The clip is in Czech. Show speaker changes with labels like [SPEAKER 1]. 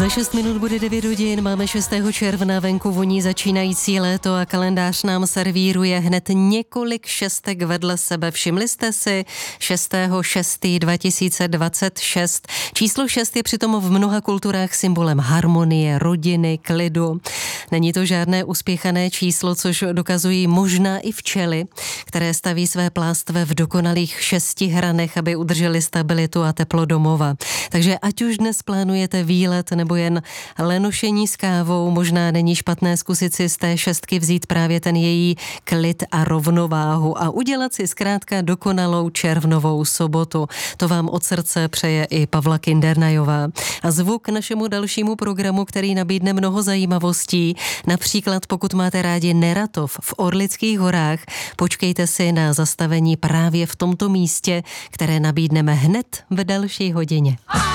[SPEAKER 1] Za 6 minut bude 9 hodin, máme 6. června, venku voní začínající léto a kalendář nám servíruje hned několik šestek vedle sebe. Všimli jste si 6.6.2026. Číslo 6 je přitom v mnoha kulturách symbolem harmonie, rodiny, klidu. Není to žádné uspěchané číslo, což dokazují možná i včely, které staví své plástve v dokonalých 6 hranech, aby udrželi stabilitu a teplo domova. Takže ať už dnes plánujete výlet nebo jen lenošení s kávou, možná není špatné zkusit si z té 6 vzít právě ten její klid a rovnováhu a udělat si zkrátka dokonalou červnovou sobotu. To vám od srdce přeje i Pavla Kindernajová. A zvuk našemu dalšímu programu, který nabídne mnoho zajímavostí, například pokud máte rádi Neratov v Orlických horách, počkejte si na zastavení právě v tomto místě, které nabídneme hned v další hodině.